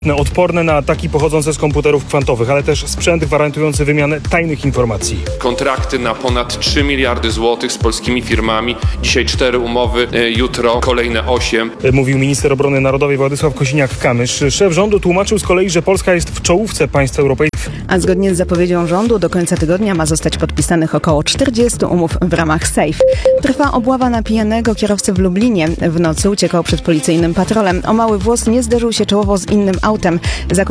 odporne na ataki pochodzące z komputerów kwantowych, ale też sprzęt gwarantujący wymianę tajnych informacji. Kontrakty na ponad 3 miliardy złotych z polskimi firmami. Dzisiaj 4 umowy, jutro kolejne 8. Mówił minister obrony narodowej Władysław Kosiniak-Kamysz. Szef rządu tłumaczył z kolei, że Polska jest w czołówce państw europejskich. A zgodnie z zapowiedzią rządu do końca tygodnia ma zostać podpisanych około 40 umów w ramach SAFE. Trwa obława na pijanego kierowcę w Lublinie. W nocy uciekał przed policyjnym patrolem. O mały włos nie zderzył się czołowo z innym autem.